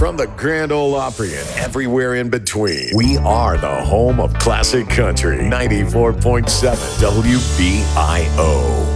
From the Grand Ole Opry and everywhere in between, we are the home of classic country. 94.7 WBIO.